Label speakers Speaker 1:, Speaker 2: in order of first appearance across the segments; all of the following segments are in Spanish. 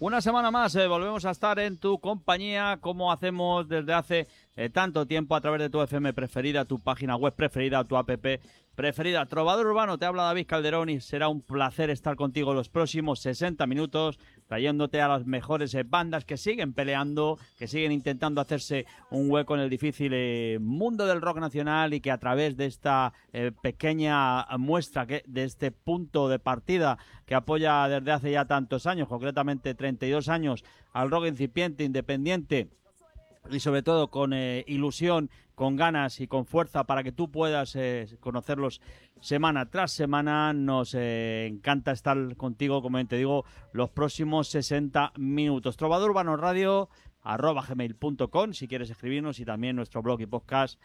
Speaker 1: Una semana más volvemos a estar en tu compañía, como hacemos desde hace tanto tiempo, a través de tu FM preferida, tu página web preferida, tu app preferida. Trovador Urbano, te habla David Calderón y será un placer estar contigo los próximos 60 minutos, trayéndote a las mejores bandas que siguen peleando, que siguen intentando hacerse un hueco en el difícil mundo del rock nacional, y que a través de esta pequeña muestra, de este punto de partida que apoya desde hace ya tantos años, concretamente 32 años, al rock incipiente, independiente, y sobre todo con ilusión, con ganas y con fuerza para que tú puedas conocerlos semana tras semana. Nos encanta estar contigo, como bien te digo, los próximos 60 minutos. Trovador Urbano Radio @gmail.com si quieres escribirnos, y también nuestro blog y podcast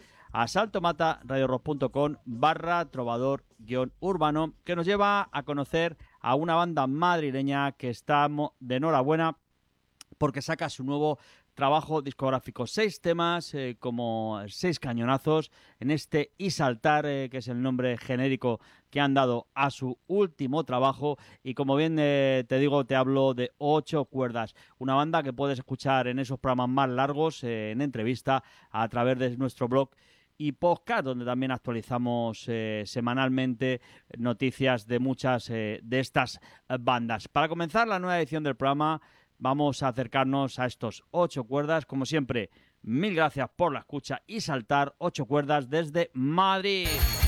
Speaker 1: asaltomataradiorock.com/trovador-urbano, que nos lleva a conocer a una banda madrileña que estamos de enhorabuena porque saca su nuevo trabajo discográfico. 6 temas, como 6 cañonazos en este Y Saltar, que es el nombre genérico que han dado a su último trabajo. Y como bien te digo, te hablo de 8 cuerdas. Una banda que puedes escuchar en esos programas más largos, en entrevista, a través de nuestro blog y podcast, donde también actualizamos semanalmente noticias de muchas de estas bandas. Para comenzar la nueva edición del programa, vamos a acercarnos a estos 8 cuerdas. Como siempre, mil gracias por la escucha. Y Saltar, 8 cuerdas desde Madrid.